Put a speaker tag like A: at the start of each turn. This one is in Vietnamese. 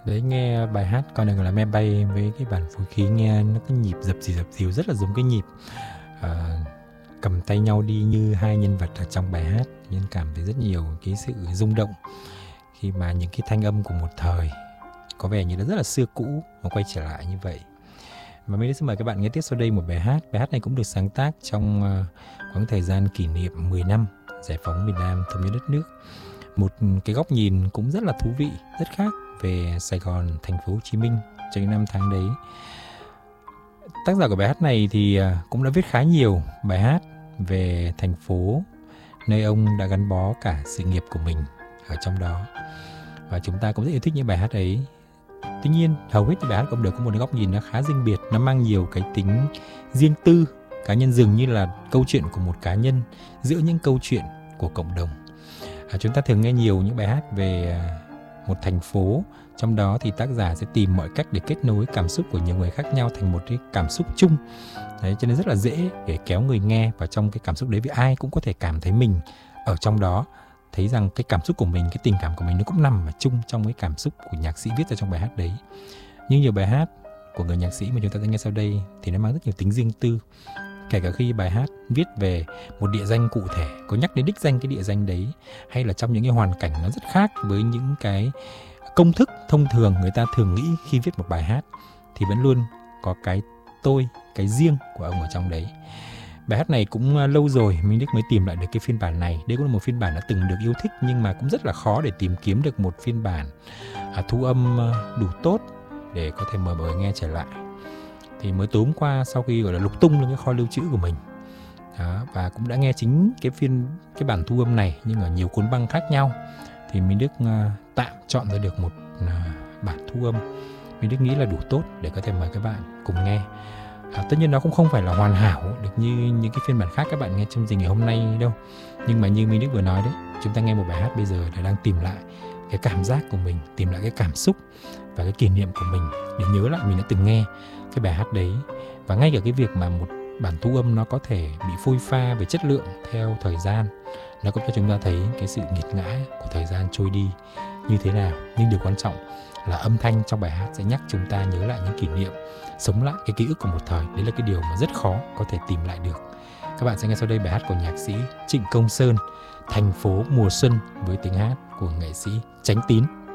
A: Đấy, nghe bài hát Con đường là me bay với cái bản phối khí nghe nó cái nhịp dập dìu rất là giống cái nhịp cầm tay nhau đi như hai nhân vật ở trong bài hát, nên cảm thấy rất nhiều cái sự rung động khi mà những cái thanh âm của một thời có vẻ như là rất là xưa cũ nó quay trở lại như vậy. Và mình xin mời các bạn nghe tiếp sau đây một bài hát. Bài hát này cũng được sáng tác trong khoảng thời gian kỷ niệm 10 năm giải phóng miền Nam, thống nhất đất nước. Một cái góc nhìn cũng rất là thú vị, rất khác về Sài Gòn, thành phố Hồ Chí Minh trong những năm tháng đấy. Tác giả của bài hát này thì cũng đã viết khá nhiều bài hát về thành phố nơi ông đã gắn bó cả sự nghiệp của mình ở trong đó. Và chúng ta cũng rất yêu thích những bài hát ấy. Tuy nhiên, hầu hết những bài hát của ông đều có một góc nhìn nó khá riêng biệt, nó mang nhiều cái tính riêng tư, cá nhân, dường như là câu chuyện của một cá nhân giữa những câu chuyện của cộng đồng. Chúng ta thường nghe nhiều những bài hát về một thành phố, trong đó thì tác giả sẽ tìm mọi cách để kết nối cảm xúc của nhiều người khác nhau thành một cái cảm xúc chung. Đấy, cho nên rất là dễ để kéo người nghe vào trong cái cảm xúc đấy, vì ai cũng có thể cảm thấy mình ở trong đó, thấy rằng cái cảm xúc của mình, cái tình cảm của mình nó cũng nằm ở chung trong cái cảm xúc của nhạc sĩ viết ra trong bài hát đấy. Nhưng nhiều bài hát của người nhạc sĩ mà chúng ta sẽ nghe sau đây thì nó mang rất nhiều tính riêng tư. Kể cả khi bài hát viết về một địa danh cụ thể, có nhắc đến đích danh cái địa danh đấy, hay là trong những cái hoàn cảnh nó rất khác với những cái công thức thông thường người ta thường nghĩ khi viết một bài hát, thì vẫn luôn có cái tôi, cái riêng của ông ở trong đấy. Bài hát này cũng lâu rồi Minh Đức mới tìm lại được cái phiên bản này. Đây cũng là một phiên bản đã từng được yêu thích, nhưng mà cũng rất là khó để tìm kiếm được một phiên bản thu âm đủ tốt để có thể mời mọi người nghe trở lại. Thì mới tối hôm qua, sau khi gọi là lục tung lên cái kho lưu trữ của mình đó, và cũng đã nghe chính cái bản thu âm này nhưng ở nhiều cuốn băng khác nhau, thì Minh Đức tạm chọn ra được một bản thu âm Minh Đức nghĩ là đủ tốt để có thể mời các bạn cùng nghe. Tất nhiên nó cũng không phải là hoàn hảo được như những cái phiên bản khác các bạn nghe trong trình ngày hôm nay đâu, nhưng mà như Minh Đức vừa nói đấy, chúng ta nghe một bài hát bây giờ để đang tìm lại cái cảm giác của mình, tìm lại cái cảm xúc và cái kỷ niệm của mình, để nhớ lại mình đã từng nghe cái bài hát đấy. Và ngay cả cái việc mà một bản thu âm nó có thể bị phôi pha về chất lượng theo thời gian, nó cũng cho chúng ta thấy cái sự nghiệt ngã của thời gian trôi đi như thế nào. Nhưng điều quan trọng là âm thanh trong bài hát sẽ nhắc chúng ta nhớ lại những kỷ niệm, sống lại cái ký ức của một thời. Đấy là cái điều mà rất khó có thể tìm lại được. Các bạn sẽ nghe sau đây bài hát của nhạc sĩ Trịnh Công Sơn, Thành phố mùa xuân, với tiếng hát của nghệ sĩ Chánh Tín.